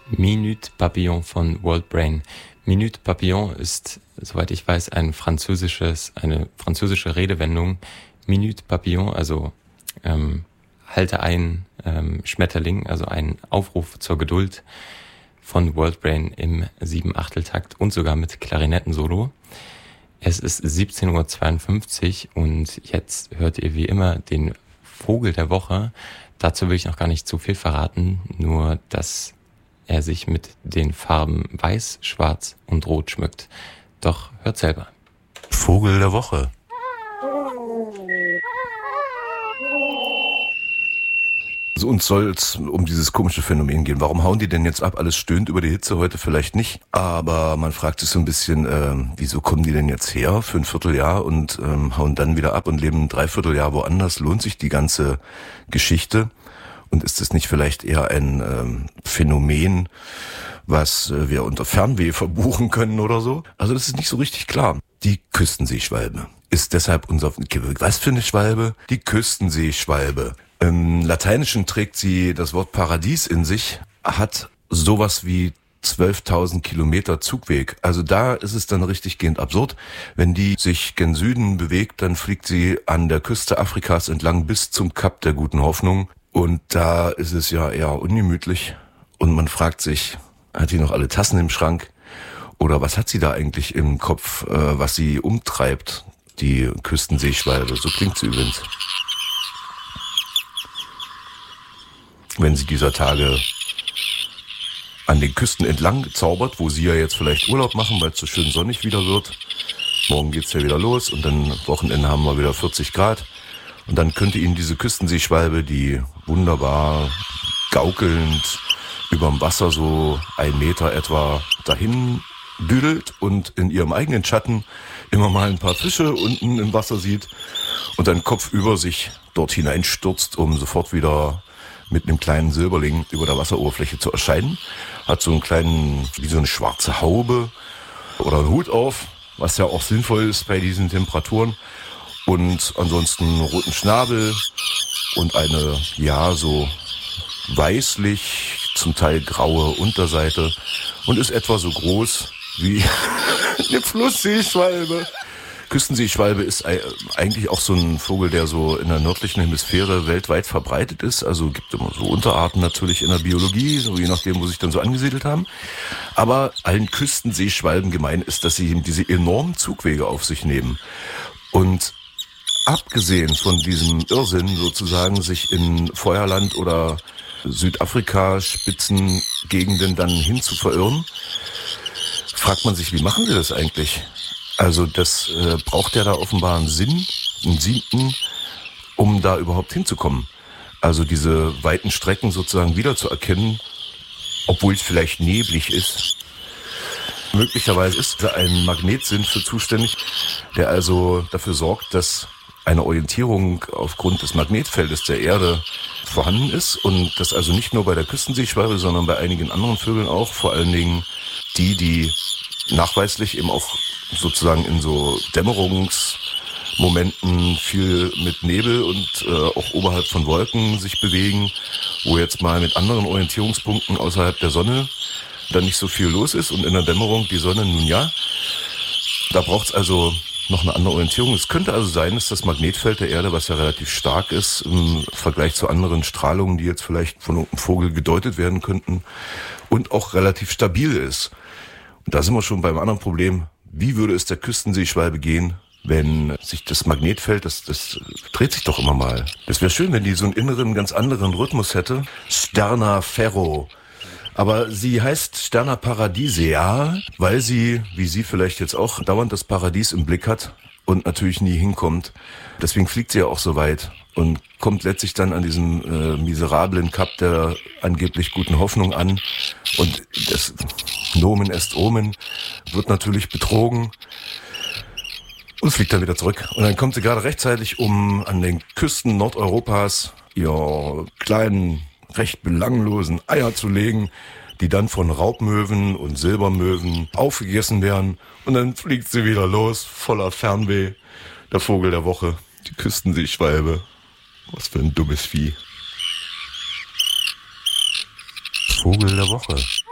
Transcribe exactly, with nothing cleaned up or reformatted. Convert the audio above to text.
Minute Papillon von World Brain. Minute Papillon ist, soweit ich weiß, ein französisches, eine französische Redewendung. Minute Papillon, also ähm, halte ein ähm, Schmetterling, also ein Aufruf zur Geduld von World Brain im Sieben-Achtel-Takt und sogar mit Klarinettensolo. Es ist siebzehn Uhr zweiundfünfzig und jetzt hört ihr wie immer den Vogel der Woche. Dazu will ich noch gar nicht zu viel verraten, nur dass er sich mit den Farben Weiß, Schwarz und Rot schmückt. Doch hört selber. Vogel der Woche. Also uns soll es um dieses komische Phänomen gehen. Warum hauen die denn jetzt ab? Alles stöhnt über die Hitze, heute vielleicht nicht. Aber man fragt sich so ein bisschen, äh, wieso kommen die denn jetzt her für ein Vierteljahr und ähm, hauen dann wieder ab und leben ein Dreivierteljahr woanders? Lohnt sich die ganze Geschichte? Und ist es nicht vielleicht eher ein ähm, Phänomen, was äh, wir unter Fernweh verbuchen können oder so? Also das ist nicht so richtig klar. Die Küstenseeschwalbe ist deshalb unser... Was für eine Schwalbe? Die Küstenseeschwalbe. Im Lateinischen trägt sie das Wort Paradies in sich, hat sowas wie zwölftausend Kilometer Zugweg. Also da ist es dann richtig gehend absurd. Wenn die sich gen Süden bewegt, dann fliegt sie an der Küste Afrikas entlang bis zum Kap der Guten Hoffnung. Und da ist es ja eher ungemütlich. Und man fragt sich, hat sie noch alle Tassen im Schrank? Oder was hat sie da eigentlich im Kopf, äh, was sie umtreibt, die Küstenseeschwalbe? So klingt sie übrigens. Wenn sie dieser Tage an den Küsten entlang zaubert, wo sie ja jetzt vielleicht Urlaub machen, weil es so schön sonnig wieder wird. Morgen geht's ja wieder los und dann Wochenende haben wir wieder vierzig Grad. Und dann könnte ihnen diese Küstenseeschwalbe, die wunderbar gaukelnd überm Wasser so ein Meter etwa dahin düdelt und in ihrem eigenen Schatten immer mal ein paar Fische unten im Wasser sieht und dann kopfüber sich dort hineinstürzt, um sofort wieder mit einem kleinen Silberling über der Wasseroberfläche zu erscheinen. Hat so einen kleinen, wie so eine schwarze Haube oder einen Hut auf, was ja auch sinnvoll ist bei diesen Temperaturen. Und ansonsten einen roten Schnabel und eine, ja, so weißlich, zum Teil graue Unterseite und ist etwa so groß wie eine Flussseeschwalbe. Küstenseeschwalbe ist eigentlich auch so ein Vogel, der so in der nördlichen Hemisphäre weltweit verbreitet ist. Also gibt immer so Unterarten natürlich in der Biologie, so je nachdem, wo sie sich dann so angesiedelt haben. Aber allen Küstenseeschwalben gemein ist, dass sie eben diese enormen Zugwege auf sich nehmen. Und abgesehen von diesem Irrsinn sozusagen, sich in Feuerland oder Südafrika Spitzengegenden dann hin zu verirren, fragt man sich, wie machen sie das eigentlich? Also das äh, braucht ja da offenbar einen Sinn, einen siebten, um da überhaupt hinzukommen. Also diese weiten Strecken sozusagen wiederzuerkennen, obwohl es vielleicht neblig ist. Möglicherweise ist da ein Magnetsinn für zuständig, der also dafür sorgt, dass eine Orientierung aufgrund des Magnetfeldes der Erde vorhanden ist und das also nicht nur bei der Küstenseeschwalbe, sondern bei einigen anderen Vögeln auch, vor allen Dingen die, die nachweislich eben auch sozusagen in so Dämmerungsmomenten viel mit Nebel und äh, auch oberhalb von Wolken sich bewegen, wo jetzt mal mit anderen Orientierungspunkten außerhalb der Sonne dann nicht so viel los ist und in der Dämmerung die Sonne nun ja. Da braucht es also noch eine andere Orientierung. Es könnte also sein, dass das Magnetfeld der Erde, was ja relativ stark ist im Vergleich zu anderen Strahlungen, die jetzt vielleicht von einem Vogel gedeutet werden könnten, und auch relativ stabil ist. Und da sind wir schon beim anderen Problem. Wie würde es der Küstenseeschwalbe gehen, wenn sich das Magnetfeld, das, das dreht sich doch immer mal. Das wäre schön, wenn die so einen inneren, ganz anderen Rhythmus hätte. Sterna ferro. Aber sie heißt Sterna paradisea, weil sie, wie sie vielleicht jetzt auch, dauernd das Paradies im Blick hat und natürlich nie hinkommt. Deswegen fliegt sie ja auch so weit und kommt letztlich dann an diesem äh, miserablen Kap der angeblich Guten Hoffnung an. Und das Nomen est Omen wird natürlich betrogen und fliegt dann wieder zurück. Und dann kommt sie gerade rechtzeitig, um an den Küsten Nordeuropas ihr kleinen, recht belanglosen Eier zu legen, die dann von Raubmöwen und Silbermöwen aufgegessen werden. Und dann fliegt sie wieder los, voller Fernweh. Der Vogel der Woche, die Küstenseeschwalbe. Was für ein dummes Vieh. Vogel der Woche.